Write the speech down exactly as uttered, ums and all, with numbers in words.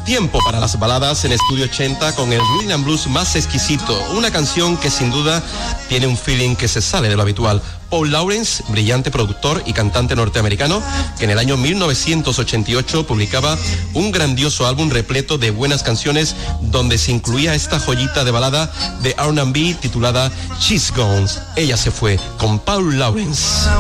Tiempo para las baladas en Estudio ochenta con el rhythm and blues más exquisito, una canción que sin duda tiene un feeling que se sale de lo habitual. Paul Lawrence, brillante productor y cantante norteamericano, que en el año mil novecientos ochenta y ocho publicaba un grandioso álbum repleto de buenas canciones donde se incluía esta joyita de balada de R and B titulada She's Gone. Ella se fue, con Paul Lawrence.